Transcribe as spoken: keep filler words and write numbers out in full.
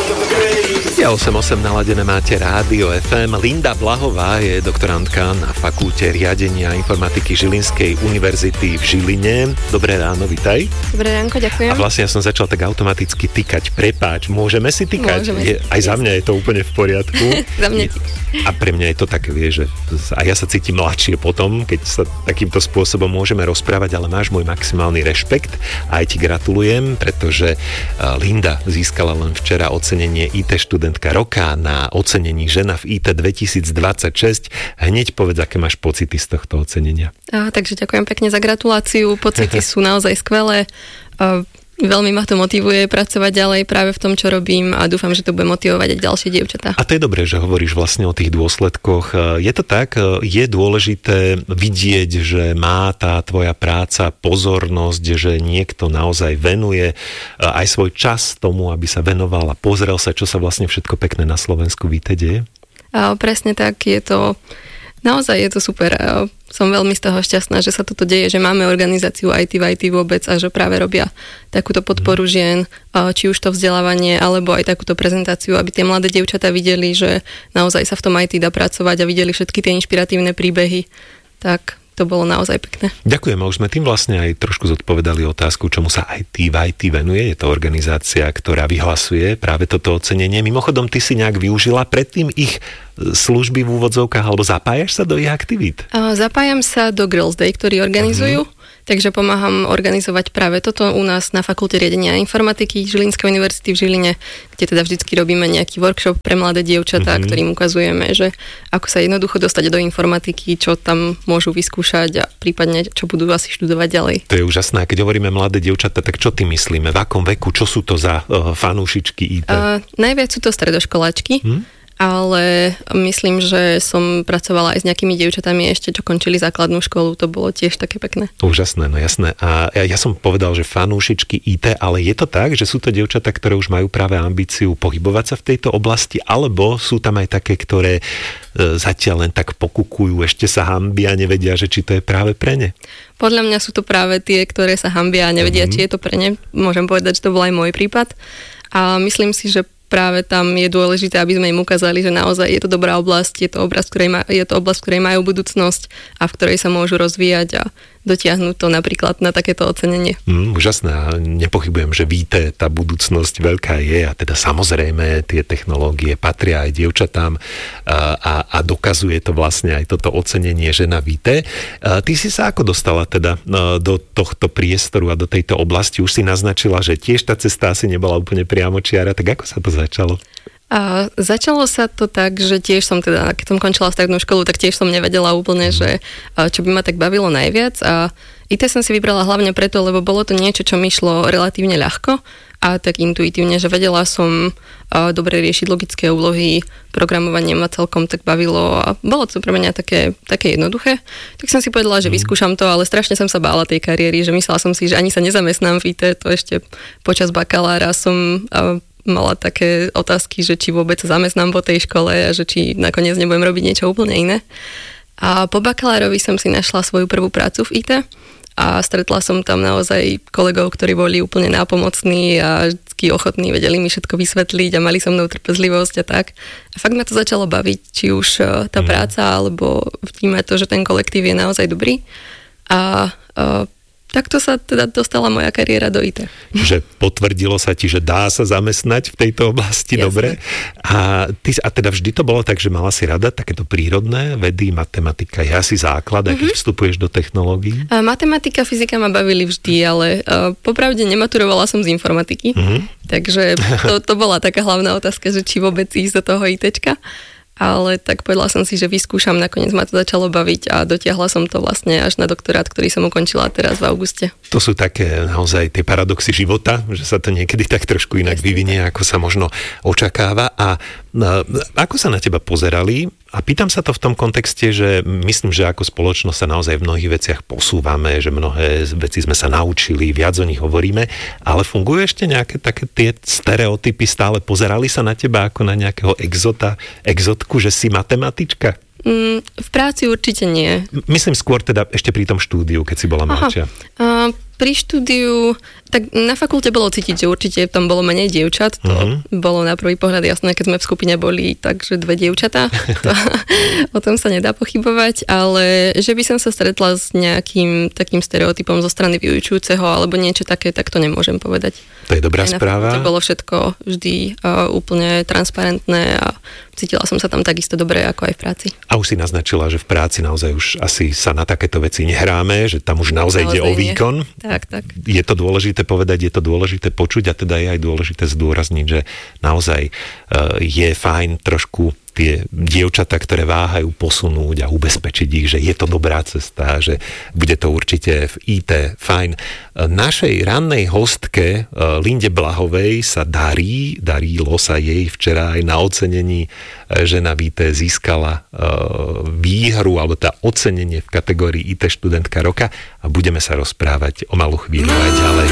osem osem naladené máte Rádio ef em. Linda Blahová je doktorantka na fakulte riadenia informatiky Žilinskej univerzity v Žiline. Dobré ráno, vitaj. Dobré ránko, ďakujem. A vlastne ja som začal tak automaticky tykať. Prepáč, môžeme si tykať? Môžeme. Je, aj za mňa je to úplne v poriadku. Za mňa je, a pre mňa je to také, vieš, že a ja sa cítim mladšie potom, keď sa takýmto spôsobom môžeme rozprávať, ale máš môj maximálny rešpekt a aj ti gratulujem, pretože Linda získala len včera ocenenie í té študentka roka na ocenení Žena v í té dvetisícdvadsaťšesť. Hneď povedz, aké máš pocity z tohto ocenenia. A, takže ďakujem pekne za gratuláciu. Pocity sú naozaj skvelé. A, veľmi ma to motivuje pracovať ďalej práve v tom, čo robím a dúfam, že to bude motivovať aj ďalšie dievčatá. A to je dobré, že hovoríš vlastne o tých dôsledkoch. Je to tak? Je dôležité vidieť, že má tá tvoja práca pozornosť, že niekto naozaj venuje aj svoj čas tomu, aby sa venoval a pozrel sa, čo sa vlastne všetko pekné na Slovensku v í té deje? A presne tak, je to naozaj je to super. Som veľmi z toho šťastná, že sa toto deje, že máme organizáciu í té v í té vôbec a že práve robia takúto podporu žien, či už to vzdelávanie, alebo aj takúto prezentáciu, aby tie mladé dievčatá videli, že naozaj sa v tom í té dá pracovať a videli všetky tie inšpiratívne príbehy. Tak to bolo naozaj pekné. Ďakujem, a už sme tým vlastne aj trošku zodpovedali otázku, čomu sa í té v í té venuje. Je to organizácia, ktorá vyhlasuje práve toto ocenenie. Mimochodom, ty si nejak využila predtým ich služby v úvodzovkách, alebo zapájaš sa do ich aktivít? Zapájam sa do Girls Day, ktorý organizujú. Uh-huh. Takže pomáham organizovať práve toto u nás na fakulte riadenia informatiky Žilinskej univerzity v Žiline, kde teda vždycky robíme nejaký workshop pre mladé dievčatá, mm-hmm. ktorým ukazujeme, že ako sa jednoducho dostať do informatiky, čo tam môžu vyskúšať a prípadne čo budú asi študovať ďalej. To je úžasné. Keď hovoríme mladé dievčatá, tak čo ty myslíme? V akom veku? Čo sú to za uh, fanúšičky í té? Uh, najviac sú to stredoškoláčky. Hmm? Ale myslím, že som pracovala aj s nejakými dievčatami ešte, čo končili základnú školu, to bolo tiež také pekné. Úžasné, no jasné. A ja, ja som povedal, že fanúšičky í té, ale je to tak, že sú to dievčatá, ktoré už majú práve ambíciu pohybovať sa v tejto oblasti, alebo sú tam aj také, ktoré e, zatiaľ len tak pokukujú, ešte sa hanbia a nevedia, že či to je práve pre ne? Podľa mňa sú to práve tie, ktoré sa hanbia a nevedia, mm-hmm. či je to pre ne. Môžem povedať, že to bol aj môj prípad. A myslím si, že práve tam je dôležité, aby sme im ukázali, že naozaj je to dobrá oblasť, je to oblasť, ktorej ma, je to oblasť, ktorej majú budúcnosť a v ktorej sa môžu rozvíjať a dotiahnuť to napríklad na takéto ocenenie. Mm, úžasné. Nepochybujem, že í té tá budúcnosť veľká je a teda samozrejme tie technológie patria aj dievčatám a, a, a dokazuje to vlastne aj toto ocenenie Žena v í té. A ty si sa ako dostala teda do tohto priestoru a do tejto oblasti? Už si naznačila, že tiež tá cesta asi nebola úplne priamočiara, tak ako sa to začalo? A začalo sa to tak, že tiež som teda, keď som končila strednú školu, tak tiež som nevedela úplne, že čo by ma tak bavilo najviac a í té som si vybrala hlavne preto, lebo bolo to niečo, čo mi šlo relatívne ľahko a tak intuitívne, že vedela som dobre riešiť logické úlohy, programovanie ma celkom tak bavilo a bolo to pre mňa také, také jednoduché. Tak som si povedala, že vyskúšam to, ale strašne som sa bála tej kariéry, že myslela som si, že ani sa nezamestnám v í té, to ešte počas bakalára som mala také otázky, že či vôbec sa zamestnám po tej škole a že či nakoniec nebudem robiť niečo úplne iné. A po bakalárovi som si našla svoju prvú prácu v í té a stretla som tam naozaj kolegov, ktorí boli úplne nápomocní a vždy ochotní, vedeli mi všetko vysvetliť a mali so mnou trpezlivosť a tak. A fakt ma to začalo baviť, či už tá práca, alebo vnímať to, že ten kolektív je naozaj dobrý. A, a takto sa teda dostala moja kariéra do í té. Že potvrdilo sa ti, že dá sa zamestnať v tejto oblasti, Jasne. Dobre. A, ty, a teda vždy to bolo tak, že mala si rada takéto prírodné vedy, matematika je asi základ, mm-hmm. keď vstupuješ do technológií? A matematika, fyzika ma bavili vždy, ale uh, popravde nematurovala som z informatiky, mm-hmm. takže to, to bola taká hlavná otázka, že či vôbec ísť do toho ITčka. Ale tak povedala som si, že vyskúšam, nakoniec ma to začalo baviť a dotiahla som to vlastne až na doktorát, ktorý som ukončila teraz v auguste. To sú také naozaj tie paradoxy života, že sa to niekedy tak trošku inak Jasne. Vyvinie, ako sa možno očakáva. A, a ako sa na teba pozerali? A pýtam sa to v tom kontexte, že myslím, že ako spoločnosť sa naozaj v mnohých veciach posúvame, že mnohé veci sme sa naučili, viac o nich hovoríme, ale fungujú ešte nejaké také tie stereotypy, stále pozerali sa na teba ako na nejakého exota, exotku, že si matematička? Mm, v práci určite nie. Myslím skôr teda ešte pri tom štúdiu, keď si bola mladšia. Uh, pri štúdiu, tak na fakulte bolo cítiť, že určite tam bolo menej dievčat. To uh-huh. bolo na prvý pohľad jasné, keď sme v skupine boli, takže dve dievčatá. To, o tom sa nedá pochybovať, ale že by som sa stretla s nejakým takým stereotypom zo strany vyučujúceho alebo niečo také, tak to nemôžem povedať. To je dobrá správa. To bolo všetko vždy uh, úplne transparentné a cítila som sa tam takisto dobre ako aj v práci. A už si naznačila, že v práci naozaj už asi sa na takéto veci nehráme, že tam už naozaj, naozaj ide o výkon. Nie. Tak, tak. Je to dôležité povedať, je to dôležité počuť a teda je aj dôležité zdôrazniť, že naozaj uh, je fajn trošku tie dievčatá, ktoré váhajú, posunúť a ubezpečiť ich, že je to dobrá cesta, že bude to určite v í té fajn. Našej rannej hostke Linde Blahovej sa darí, darilo sa jej včera aj na ocenení, že na vé té získala výhru alebo tá ocenenie v kategórii í té študentka roka a budeme sa rozprávať o malú chvíľu aj ďalej.